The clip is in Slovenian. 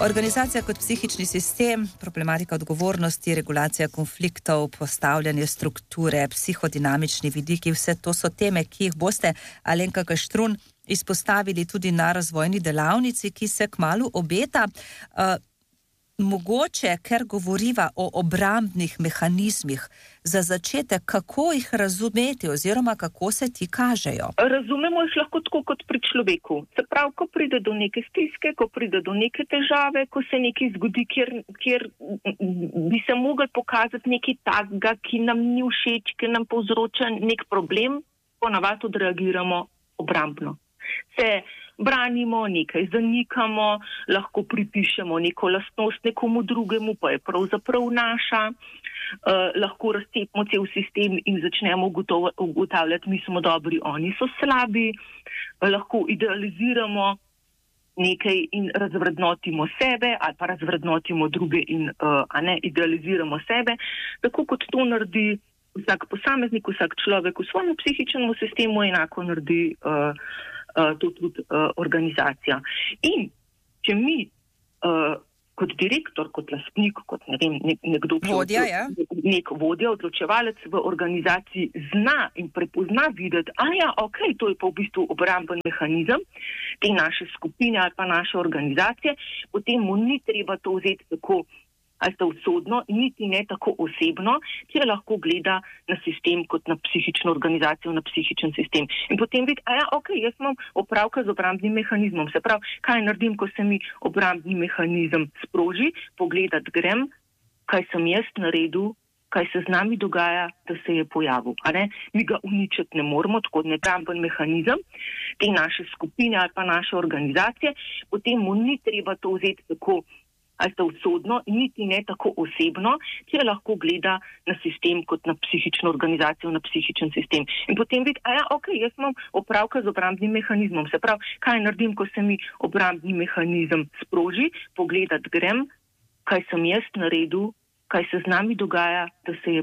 Organizacija kot psihični sistem, problematika odgovornosti, regulacija konfliktov, postavljanje strukture, psihodinamični vidiki, vse to so teme, ki jih boste, Alenka Kaštrun, izpostavili tudi na razvojni delavnici, ki se kmalu obeta. Mogoče, ker govoriva o obrambnih mehanizmih, za začetek, kako jih razumeti oziroma kako se ti kažejo? Razumemo jih lahko tako kot pri človeku. Se pravi, ko pride do neke stiske, ko pride do neke težave, ko se nekaj zgodi, kjer bi se mogli pokazati nekaj takega, ki nam ni všeč, ki nam povzroča nek problem, ponavadi odreagiramo obrambno. Se branimo, nekaj zanikamo, lahko pripišemo neko lastnost nekomu drugemu, pa je pravzaprav naša. Lahko razcepimo cel sistem in začnemo ugotavljati, mi smo dobri, oni so slabi. Lahko idealiziramo nekaj in razvrednotimo sebe ali pa razvrednotimo druge in idealiziramo sebe. Tako kot to naredi vsak posameznik, vsak človek v svojem psihičnem sistemu, enako naredi to tudi organizacija. In če mi kot direktor, kot lastnik, kot nekdo, vodja, nek vodja, odločevalec v organizaciji zna in prepozna videti, to je pa v bistvu obramben mehanizem te naše skupine ali pa naše organizacije, potem mu ni treba to vzeti tako ali sta usodno, niti ne tako osebno, če lahko gleda na sistem kot na psihično organizacijo, na psihičen sistem. In potem vidi, jaz imam opravka z obrambnim mehanizmom. Se pravi, kaj naredim, ko se mi obrambni mehanizem sproži, pogledat grem, kaj sem jaz naredil, kaj se z nami dogaja, da se je pojavil. Mi ga uničiti ne moremo, tako da obramben mehanizem te naše skupine ali pa naše organizacije, potem mu ni treba to vzeti tako ali sta usodno, niti ne tako osebno, če lahko gleda na sistem kot na psihično organizacijo, na psihičen sistem. In potem vidi, jaz imam opravka z obrambnim mehanizmom. Se pravi, kaj naredim, ko se mi obrambni mehanizem sproži, pogledat grem, kaj sem jaz naredil, kaj se z nami dogaja, da se je